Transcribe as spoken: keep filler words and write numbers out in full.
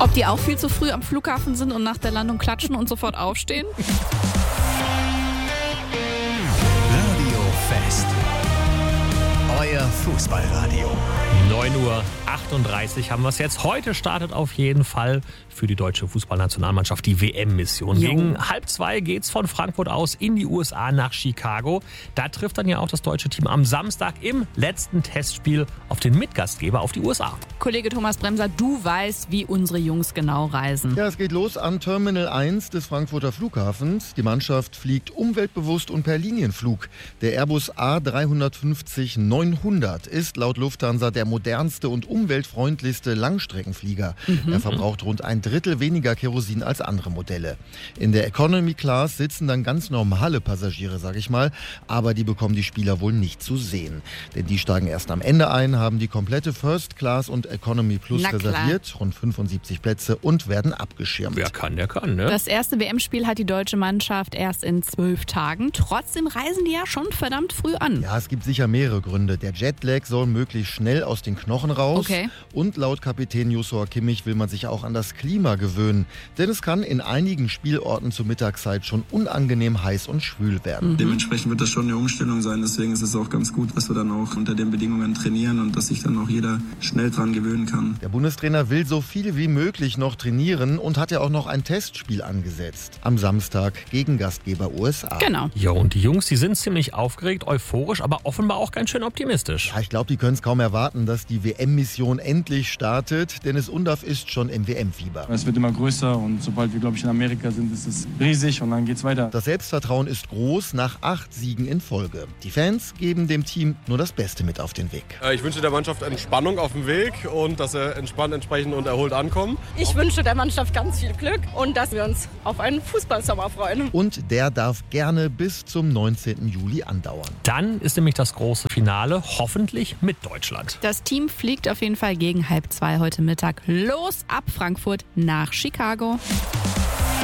Ob die auch viel zu früh am Flughafen sind und nach der Landung klatschen und sofort aufstehen? Radio Fest. Euer Fußballradio. neun Uhr achtunddreißig haben wir es jetzt. Heute startet auf jeden Fall für die deutsche Fußballnationalmannschaft die W M-Mission. Gegen halb zwei geht's von Frankfurt aus in die U S A nach Chicago. Da trifft dann ja auch das deutsche Team am Samstag im letzten Testspiel auf den Mitgastgeber, auf die U S A. Kollege Thomas Bremser, du weißt, wie unsere Jungs genau reisen. Ja, es geht los an Terminal eins des Frankfurter Flughafens. Die Mannschaft fliegt umweltbewusst und per Linienflug. Der Airbus A drei fünfzig neunhundert ist laut Lufthansa der modernste und umweltfreundlichste Langstreckenflieger. Mhm. Er verbraucht rund ein Drittel weniger Kerosin als andere Modelle. In der Economy Class sitzen dann ganz normale Passagiere, sag ich mal, aber die bekommen die Spieler wohl nicht zu sehen. Denn die steigen erst am Ende ein, haben die komplette First Class und Economy Plus reserviert, rund fünfundsiebzig Plätze, und werden abgeschirmt. Wer kann, der kann, ne? Das erste W M-Spiel hat die deutsche Mannschaft erst in zwölf Tagen. Trotzdem reisen die ja schon verdammt früh an. Ja, es gibt sicher mehrere Gründe. Der Jetlag soll möglichst schnell aus den Knochen raus. Okay. Und laut Kapitän Joshua Kimmich will man sich auch an das Klima gewöhnen. Denn es kann in einigen Spielorten zur Mittagszeit schon unangenehm heiß und schwül werden. Mhm. Dementsprechend wird das schon eine Umstellung sein. Deswegen ist es auch ganz gut, dass wir dann auch unter den Bedingungen trainieren und dass sich dann auch jeder schnell dran gewöhnen kann. Der Bundestrainer will so viel wie möglich noch trainieren und hat ja auch noch ein Testspiel angesetzt. Am Samstag gegen Gastgeber U S A. Genau. Ja, und die Jungs, die sind ziemlich aufgeregt, euphorisch, aber offenbar auch ganz schön optimistisch. Ja, ich glaube, die können es kaum erwarten, dass die W M-Mission endlich startet. Dennis Undaff ist schon im W M-Fieber. Es wird immer größer und sobald wir, glaube ich, in Amerika sind, ist es riesig und dann geht's weiter. Das Selbstvertrauen ist groß nach acht Siegen in Folge. Die Fans geben dem Team nur das Beste mit auf den Weg. Ich wünsche der Mannschaft Entspannung auf dem Weg und dass sie entspannt, entsprechend und erholt ankommen. Ich wünsche der Mannschaft ganz viel Glück und dass wir uns auf einen Fußballsommer freuen. Und der darf gerne bis zum neunzehnten Juli andauern. Dann ist nämlich das große Finale, hoffentlich mit Deutschland. Das Team fliegt auf jeden Fall gegen halb zwei heute Mittag los ab Frankfurt nach Chicago.